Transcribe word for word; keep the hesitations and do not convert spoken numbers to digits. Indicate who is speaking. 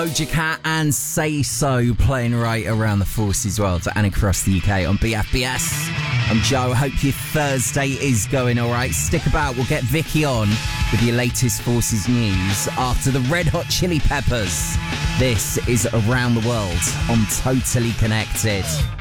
Speaker 1: Doja Cat and Say So playing right around the Forces world and across the U K on B F B S. I'm Joe. Hope your Thursday is going all right. Stick about. We'll get Vicky on with your latest Forces news after the Red Hot Chili Peppers. This is Around the World on Totally Connected.